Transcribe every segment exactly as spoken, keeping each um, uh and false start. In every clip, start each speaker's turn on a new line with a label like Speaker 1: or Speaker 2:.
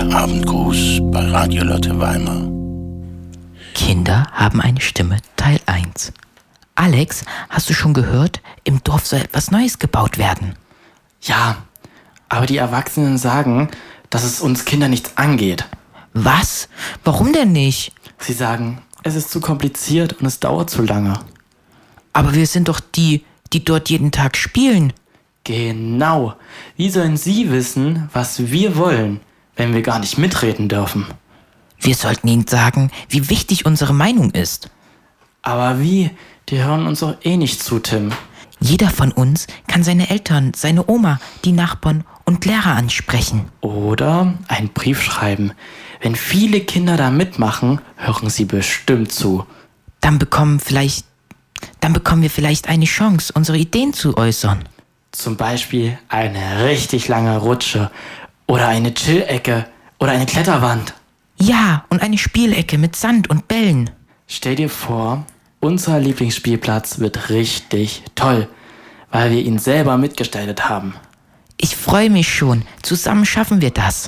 Speaker 1: Der Abendgruß bei Radio Lotte Weimar.
Speaker 2: Kinder haben eine Stimme, Teil eins. Alex, hast du schon gehört? Im Dorf soll etwas Neues gebaut werden.
Speaker 3: Ja, aber die Erwachsenen sagen, dass es uns Kinder nichts angeht.
Speaker 2: Was? Warum denn nicht?
Speaker 3: Sie sagen, es ist zu kompliziert und es dauert zu lange.
Speaker 2: Aber wir sind doch die, die dort jeden Tag spielen.
Speaker 3: Genau. Wie sollen Sie wissen, was wir wollen, wenn wir gar nicht mitreden dürfen?
Speaker 2: Wir sollten ihnen sagen, wie wichtig unsere Meinung ist.
Speaker 3: Aber wie? Die hören uns doch eh nicht zu, Tim.
Speaker 2: Jeder von uns kann seine Eltern, seine Oma, die Nachbarn und Lehrer ansprechen.
Speaker 3: Oder einen Brief schreiben. Wenn viele Kinder da mitmachen, hören sie bestimmt zu.
Speaker 2: Dann bekommen vielleicht, dann bekommen wir vielleicht eine Chance, unsere Ideen zu äußern.
Speaker 3: Zum Beispiel eine richtig lange Rutsche oder eine Chill-Ecke oder eine Kletterwand.
Speaker 2: Ja, und eine Spielecke mit Sand und Bällen.
Speaker 3: Stell dir vor, unser Lieblingsspielplatz wird richtig toll, weil wir ihn selber mitgestaltet haben.
Speaker 2: Ich freue mich schon. Zusammen schaffen wir das.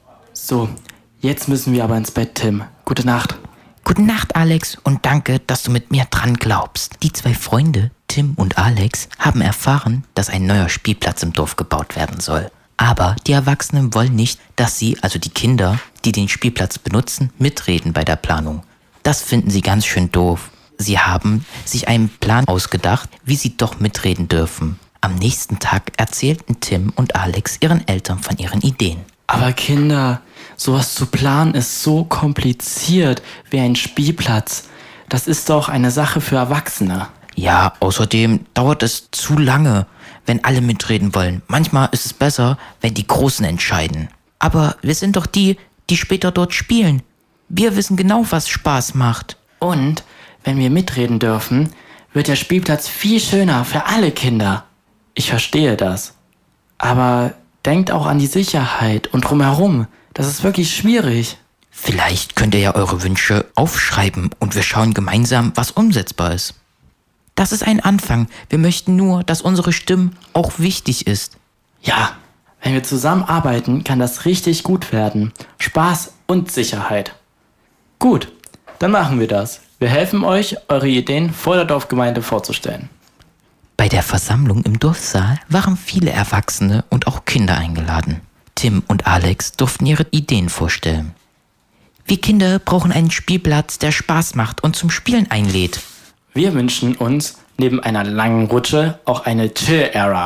Speaker 3: So, jetzt müssen wir aber ins Bett, Tim. Gute Nacht.
Speaker 2: Gute Nacht, Alex, und danke, dass du mit mir dran glaubst. Die zwei Freunde, Tim und Alex, haben erfahren, dass ein neuer Spielplatz im Dorf gebaut werden soll. Aber die Erwachsenen wollen nicht, dass sie, also die Kinder, die den Spielplatz benutzen, mitreden bei der Planung. Das finden sie ganz schön doof. Sie haben sich einen Plan ausgedacht, wie sie doch mitreden dürfen. Am nächsten Tag erzählten Tim und Alex ihren Eltern von ihren Ideen.
Speaker 3: Aber Kinder, sowas zu planen ist so kompliziert wie ein Spielplatz. Das ist doch eine Sache für Erwachsene.
Speaker 2: Ja, außerdem dauert es zu lange, wenn alle mitreden wollen. Manchmal ist es besser, wenn die Großen entscheiden. Aber wir sind doch die, die später dort spielen. Wir wissen genau, was Spaß macht.
Speaker 3: Und wenn wir mitreden dürfen, wird der Spielplatz viel schöner für alle Kinder. Ich verstehe das. Aber denkt auch an die Sicherheit und drumherum. Das ist wirklich schwierig.
Speaker 2: Vielleicht könnt ihr ja eure Wünsche aufschreiben und wir schauen gemeinsam, was umsetzbar ist. Das ist ein Anfang. Wir möchten nur, dass unsere Stimme auch wichtig ist.
Speaker 3: Ja, wenn wir zusammenarbeiten, kann das richtig gut werden. Spaß und Sicherheit. Gut, dann machen wir das. Wir helfen euch, eure Ideen vor der Dorfgemeinde vorzustellen.
Speaker 2: Bei der Versammlung im Dorfsaal waren viele Erwachsene und auch Kinder eingeladen. Tim und Alex durften ihre Ideen vorstellen. Wir Kinder brauchen einen Spielplatz, der Spaß macht und zum Spielen einlädt.
Speaker 3: Wir wünschen uns neben einer langen Rutsche auch eine Chill-Era.